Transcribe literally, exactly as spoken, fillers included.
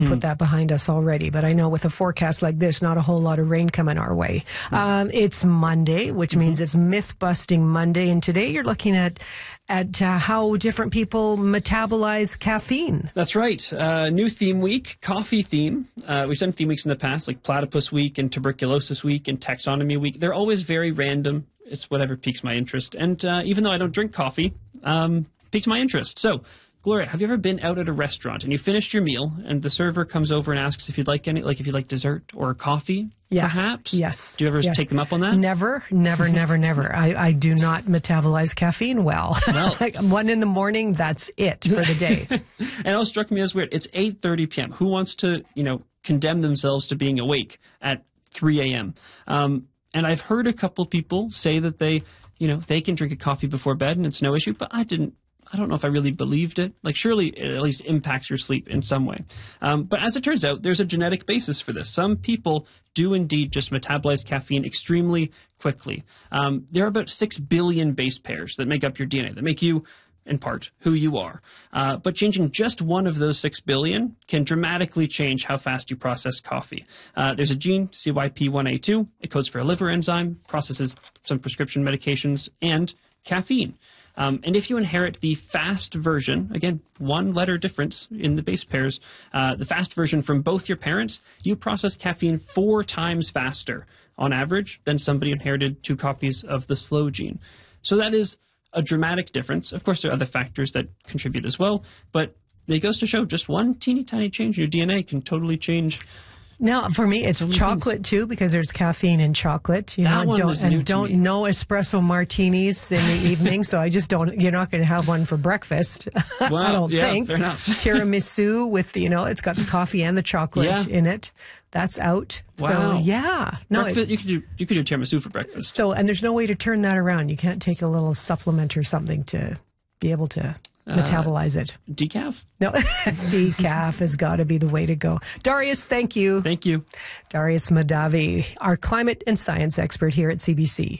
put that behind us already. But I know with a forecast like this, not a whole lot of rain coming our way. Um, it's Monday, which means it's Myth-Busting Monday. And today you're looking at at uh, how different people metabolize caffeine. That's right. Uh, new theme week, coffee theme. Uh, we've done theme weeks in the past, like Platypus Week and Tuberculosis Week and Taxonomy Week. They're always very random. It's whatever piques my interest. And uh, even though I don't drink coffee, um, piques my interest. So, Gloria, have you ever been out at a restaurant and you finished your meal and the server comes over and asks if you'd like any, like if you'd like dessert or coffee, yes. perhaps? Yes. Do you ever yes. take them up on that? Never, never, never, never. I, I do not metabolize caffeine well. well like one in the morning, that's it for the day. And it all struck me as weird. It's eight thirty p.m. Who wants to, you know, condemn themselves to being awake at three a.m.? Um, and I've heard a couple people say that they, you know, they can drink a coffee before bed and it's no issue, but I didn't. I don't know if I really believed it. Like, surely it at least impacts your sleep in some way. Um, but as it turns out, there's a genetic basis for this. Some people do indeed just metabolize caffeine extremely quickly. Um, there are about six billion base pairs that make up your D N A, that make you, in part, who you are. Uh, but changing just one of those six billion can dramatically change how fast you process coffee. Uh, there's a gene, C Y P one A two. It codes for a liver enzyme, processes some prescription medications, and caffeine. Um, and if you inherit the fast version, again, one letter difference in the base pairs, uh, the fast version from both your parents, you process caffeine four times faster on average than somebody inherited two copies of the slow gene. So that is a dramatic difference. Of course, there are other factors that contribute as well, but it goes to show just one teeny tiny change in your D N A can totally change. Now, for me, it's chocolate things. too, because there's caffeine in chocolate. You that know, one don't, was and new don't to me. no espresso martinis in the evening. So I just don't. You're not going to have one for breakfast. Well, I don't yeah, think. Fair enough. Tiramisu with you know, it's got the coffee and the chocolate yeah. in it. That's out. Wow. So yeah, no, breakfast, it, you could do you could do tiramisu for breakfast. So and there's no way to turn that around. You can't take a little supplement or something to be able to metabolize it. Uh, decaf? No, decaf has got to be the way to go. Darius, thank you. Thank you. Darius Mahdavi, our climate and science expert here at C B C.